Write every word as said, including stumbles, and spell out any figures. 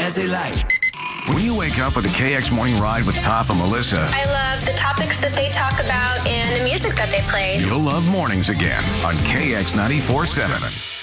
as they like. When you wake up with the K X Morning Ride with Toph and Melissa, I love the topics that they talk about and the music that they play. you'll love mornings again on K X ninety-four point seven.